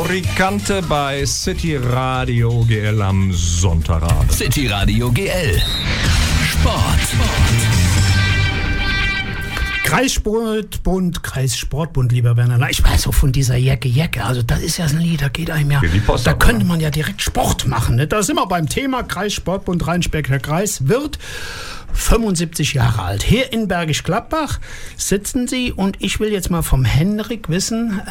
Fabrikante bei City Radio GL am Sonntagabend. City Radio GL. Sport. Kreissportbund, lieber Werner. Ich weiß so von dieser Jacke. Also das ist ja so ein Lied, da geht einem ja, da könnte man ja direkt Sport machen. Ne? Da sind wir beim Thema. Kreissportbund Rheinsberger Kreis wird 75 Jahre alt. Hier in Bergisch Gladbach sitzen Sie und ich will jetzt mal vom Henrik wissen,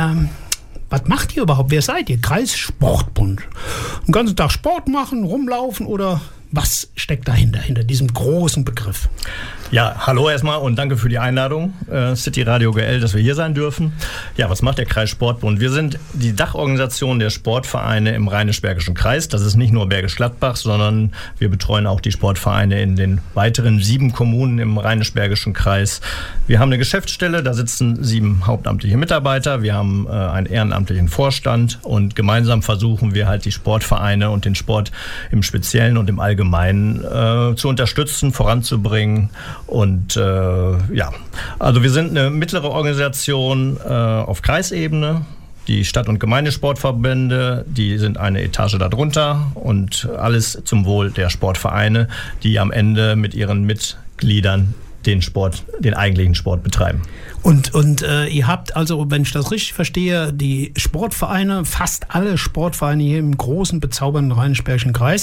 was macht ihr überhaupt? Wer seid ihr? Kreissportbund. Den ganzen Tag Sport machen, rumlaufen oder was steckt dahinter, hinter diesem großen Begriff? Ja, hallo erstmal und danke für die Einladung, City Radio GL, dass wir hier sein dürfen. Ja, was macht der Kreissportbund? Wir sind die Dachorganisation der Sportvereine im Rheinisch-Bergischen Kreis. Das ist nicht nur Bergisch Gladbach, sondern wir betreuen auch die Sportvereine in den weiteren 7 Kommunen im Rheinisch-Bergischen Kreis. Wir haben eine Geschäftsstelle, da sitzen 7 hauptamtliche Mitarbeiter. Wir haben einen ehrenamtlichen Vorstand und gemeinsam versuchen wir halt die Sportvereine und den Sport im Speziellen und im Allgemeinen zu unterstützen, voranzubringen. Und ja, also wir sind eine mittlere Organisation auf Kreisebene. Die Stadt- und Gemeindesportverbände, die sind eine Etage darunter und alles zum Wohl der Sportvereine, die am Ende mit ihren Mitgliedern den eigentlichen Sport betreiben. Und ihr habt also, wenn ich das richtig verstehe, die Sportvereine, fast alle Sportvereine hier im großen, bezaubernden Rheinisch-Bergischen Kreis.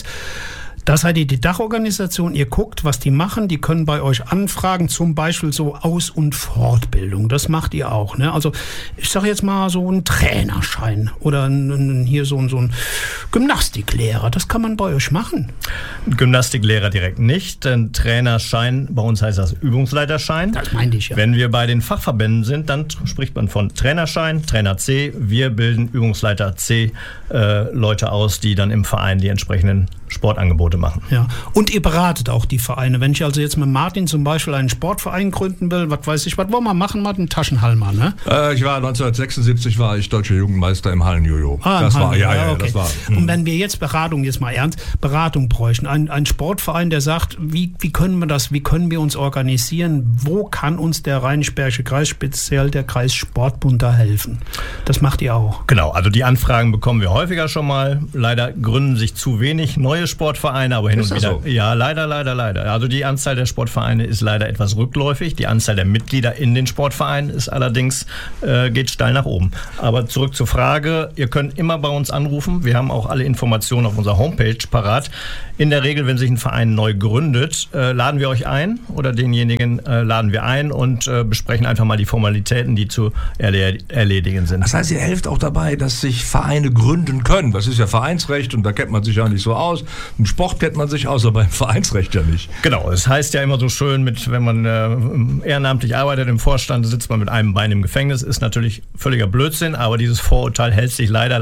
Da seid ihr die Dachorganisation, ihr guckt, was die machen, die können bei euch anfragen, zum Beispiel so Aus- und Fortbildung, das macht ihr auch, ne? Also ich sage jetzt mal so ein Trainerschein oder hier so ein Gymnastiklehrer, das kann man bei euch machen. Gymnastiklehrer direkt nicht, denn Trainerschein, bei uns heißt das Übungsleiterschein. Das meinte ich ja. Wenn wir bei den Fachverbänden sind, dann spricht man von Trainerschein, Trainer C, wir bilden Übungsleiter C Leute aus, die dann im Verein die entsprechenden Sportangebote machen. Ja. Und ihr beratet auch die Vereine. Wenn ich also jetzt mit Martin zum Beispiel einen Sportverein gründen will, was weiß ich, was wollen wir machen, Martin? Taschenhalmer, ne? Ich war 1976 deutscher Jugendmeister im Hallenjojo. Das war, okay. Das war. Und wenn wir jetzt Beratung bräuchten, ein Sportverein, der sagt, wie können wir uns organisieren? Wo kann uns der Rheinisch-Bergische Kreis, speziell der Kreissportbund, da helfen? Das macht ihr auch. Genau, also die Anfragen bekommen wir häufiger schon mal. Leider gründen sich zu wenig neue Sportvereine, aber hin und wieder. So? Ja, leider. Also die Anzahl der Sportvereine ist leider etwas rückläufig. Die Anzahl der Mitglieder in den Sportvereinen ist allerdings, geht steil nach oben. Aber zurück zur Frage, ihr könnt immer bei uns anrufen. Wir haben auch alle Informationen auf unserer Homepage parat. In der Regel, wenn sich ein Verein neu gründet, laden wir euch ein oder denjenigen laden wir ein und besprechen einfach mal die Formalitäten, die zu erledigen sind. Das heißt, ihr helft auch dabei, dass sich Vereine gründen können. Das ist ja Vereinsrecht und da kennt man sich ja nicht so aus. Im Sport kennt man sich aus, aber im Vereinsrecht ja nicht. Genau, es heißt ja immer so schön, wenn man ehrenamtlich arbeitet im Vorstand, sitzt man mit einem Bein im Gefängnis, ist natürlich völliger Blödsinn, aber dieses Vorurteil hält sich leider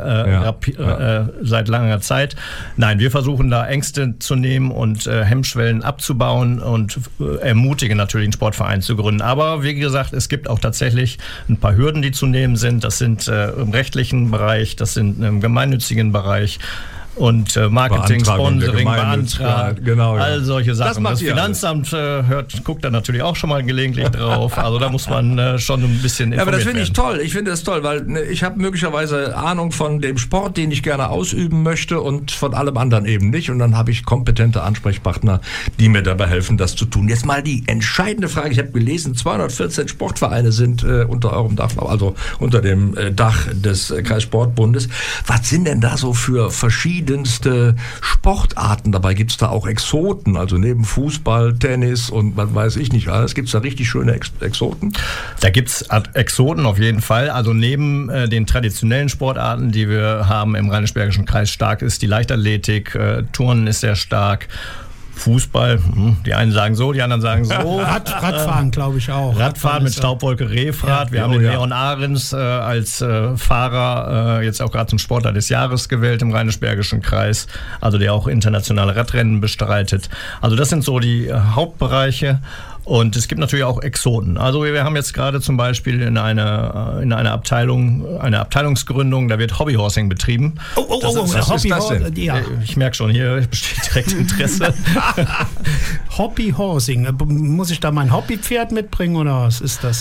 seit langer Zeit. Nein, wir versuchen da Ängste zu nehmen und Hemmschwellen abzubauen und ermutigen natürlich, einen Sportverein zu gründen. Aber wie gesagt, es gibt auch tatsächlich ein paar Hürden, die zu nehmen sind. Das sind im rechtlichen Bereich, das sind im gemeinnützigen Bereich. Und Marketing, Sponsoring, Beantrag, genau, ja. All solche Sachen. Das Finanzamt guckt da natürlich auch schon mal gelegentlich drauf. Also da muss man schon ein bisschen informiert werden. Aber das finde ich toll. Ich finde das toll, weil ich habe möglicherweise Ahnung von dem Sport, den ich gerne ausüben möchte und von allem anderen eben nicht. Und dann habe ich kompetente Ansprechpartner, die mir dabei helfen, das zu tun. Jetzt mal die entscheidende Frage. Ich habe gelesen, 214 Sportvereine sind unter eurem Dach, also unter dem Dach des Kreissportbundes. Was sind denn da so für verschiedene Sportarten? Dabei gibt es da auch Exoten, also neben Fußball, Tennis und was weiß ich nicht alles. Gibt es da richtig schöne Exoten? Da gibt es Exoten auf jeden Fall. Also neben den traditionellen Sportarten, die wir haben im Rheinisch-Bergischen Kreis, stark ist die Leichtathletik, Turnen ist sehr stark. Fußball, die einen sagen so, die anderen sagen so. Radfahren, glaube ich auch. Radfahren mit Staubwolke Refrat. Wir haben den Leon Ahrens als Fahrer jetzt auch gerade zum Sportler des Jahres gewählt im Rheinisch-Bergischen Kreis, also der auch internationale Radrennen bestreitet. Also das sind so die Hauptbereiche. Und es gibt natürlich auch Exoten. Also wir haben jetzt gerade zum Beispiel in einer Abteilung, eine Abteilungsgründung, da wird Hobbyhorsing betrieben. Was ist das denn? Ja. Ich merke schon, hier besteht direkt Interesse. Hobbyhorsing, muss ich da mein Hobbypferd mitbringen oder was ist das?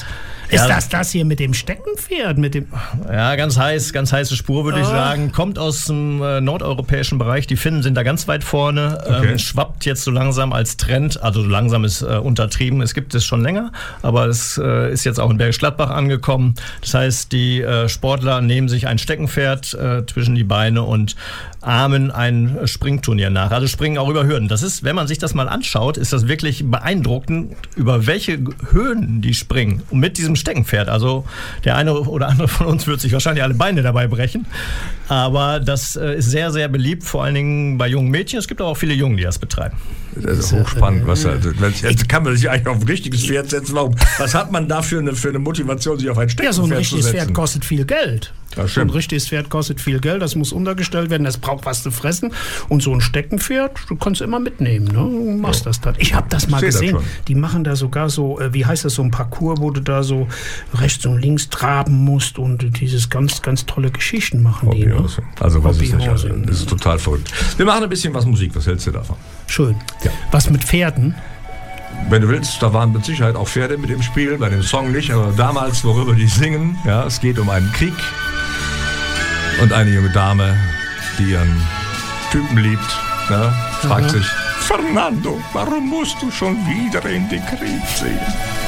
Ist das hier mit dem Steckenpferd? Ja, ganz heiße Spur, würde ich sagen. Kommt aus dem nordeuropäischen Bereich. Die Finnen sind da ganz weit vorne. Okay. Schwappt jetzt so langsam als Trend. Also so langsam ist untertrieben. Es gibt es schon länger. Aber es ist jetzt auch in Bergisch Gladbach angekommen. Das heißt, die Sportler nehmen sich ein Steckenpferd zwischen die Beine und ahmen ein Springturnier nach. Also springen auch über Hürden. Das ist, wenn man sich das mal anschaut, ist das wirklich beeindruckend, über welche Höhen die springen. Und mit diesem Steckenpferd. Also der eine oder andere von uns wird sich wahrscheinlich alle Beine dabei brechen. Aber das ist sehr, sehr beliebt, vor allen Dingen bei jungen Mädchen. Es gibt aber auch viele Jungen, die das betreiben. Das ist hochspannend. Jetzt kann man sich eigentlich auf ein richtiges Pferd setzen. Was hat man da für eine Motivation, sich auf ein Steckenpferd zu setzen? Ja, so ein richtiges Pferd kostet viel Geld. Ja, so ein richtiges Pferd kostet viel Geld, das muss untergestellt werden, das braucht was zu fressen. Und so ein Steckenpferd, du kannst immer mitnehmen, ne? Du machst das dann. Ich habe das mal gesehen. Die machen da sogar so, wie heißt das, so ein Parcours, wo du da so rechts und links traben musst und dieses ganz, ganz tolle Geschichten machen die. Ne? Also weiß ich nicht. Das ist total verrückt. Wir machen ein bisschen was Musik. Was hältst du davon? Schön. Ja. Was mit Pferden? Wenn du willst, da waren mit Sicherheit auch Pferde mit im Spiel, bei dem Song nicht, aber damals, worüber die singen, ja, es geht um einen Krieg und eine junge Dame, die ihren Typen liebt, ja, fragt sich, Fernando, warum musst du schon wieder in den Krieg ziehen?